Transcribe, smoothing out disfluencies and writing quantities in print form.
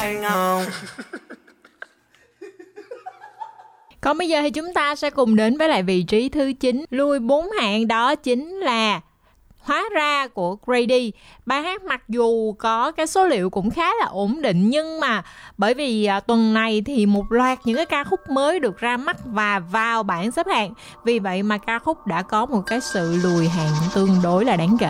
hang on. Còn bây giờ thì chúng ta sẽ cùng đến với lại vị trí thứ 9, lùi 4 hạng, đó chính là Hóa Ra của Grady. Bài hát mặc dù có cái số liệu cũng khá là ổn định, nhưng mà bởi vì tuần này thì một loạt những cái ca khúc mới được ra mắt và vào bảng xếp hạng, vì vậy mà ca khúc đã có một cái sự lùi hạng tương đối là đáng kể.